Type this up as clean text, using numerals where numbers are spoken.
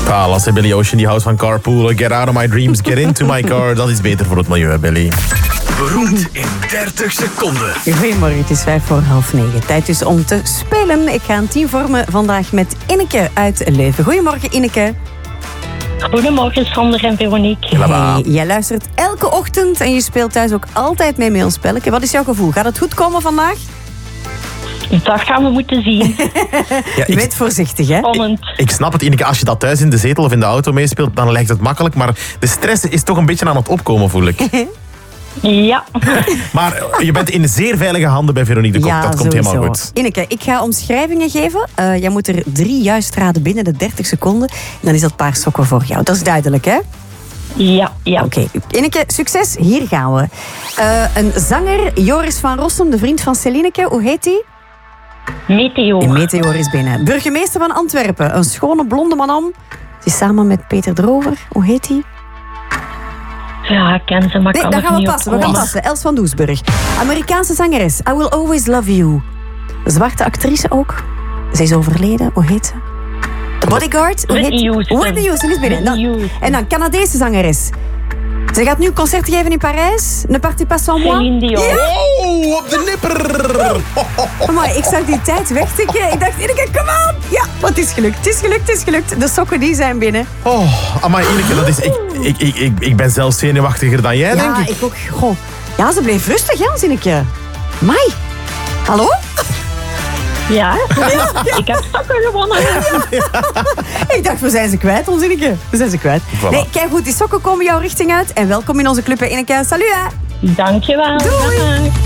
Ah, Lasse Billy Ocean, die houdt van carpoolen. Get out of my dreams, get into my car. Dat is beter voor het milieu, Billy. Beroemd in 30 seconden. Goedemorgen, het is 9:05. Tijd dus om te spelen. Ik ga een team vormen vandaag met Ineke uit Leuven. Goedemorgen, Ineke. Goedemorgen, Sander en Veronique. Hey, jij luistert elke ochtend en je speelt thuis ook altijd mee ons spelletje. Wat is jouw gevoel? Gaat het goed komen vandaag? Dat gaan we moeten zien. Ja, Je bent voorzichtig, hè? Spannend. Ik snap het, Ineke. Als je dat thuis in de zetel of in de auto meespeelt, dan lijkt het makkelijk. Maar de stress is toch een beetje aan het opkomen, voel ik. Ja. Maar je bent in zeer veilige handen bij Veronique de Kok. Ja, Dat komt sowieso. helemaal goed. Ineke, ik ga omschrijvingen geven. Jij moet er 3 juist raden binnen de 30 seconden. Dan is dat paar sokken voor jou. Dat is duidelijk, hè? Ja. Oké. Ineke, succes. Hier gaan we. Een zanger, Joris van Rossum, de vriend van Celineke. Hoe heet hij? Meteor. In Meteor is binnen. Burgemeester van Antwerpen, een schone blonde man. Ze is samen met Peter Drover. Hoe heet hij? Ja, ik ken ze, maar Nee, kan daar er gaan we niet passen. We op gaan komen. passen. Els van Doesburg. Amerikaanse zangeres. I Will Always Love You. Zwarte actrice ook. Ze is overleden. Hoe heet ze? The Bodyguard. Hoe Whitney heet Houston. Whitney Houston is binnen. Whitney Dan- Houston. En dan Canadese zangeres. Ze gaat nu een concert geven in Parijs. Ne partez pas sans moi. Céline Dion. Oh, op de nipper! Maar ik zag die tijd wegtikken. Ik dacht, Ineke, kom aan. Ja, maar het is gelukt. Het is gelukt, het is gelukt. De sokken die zijn binnen. Oh, amai, Ineke, dat is... Ik ben zelfs zenuwachtiger dan jij, denk Ja, ik. ik ook. Goh. Ja, ze bleef rustig, hè, Zinneke. Mai. Hallo? Ja. Ik heb sokken gewonnen. Ik dacht, we zijn ze kwijt, ons Ineke. We zijn ze kwijt. Voilà. Nee, kijk goed, die sokken komen jouw richting uit. En welkom in onze club, hè, Ineke. Salut, hè. Dankjewel. Doei. Dag.